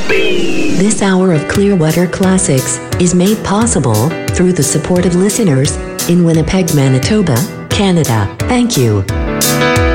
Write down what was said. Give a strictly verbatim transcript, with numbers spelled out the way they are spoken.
This hour of Clearwater Classics is made possible through the support of listeners in Winnipeg, Manitoba, Canada. Thank you.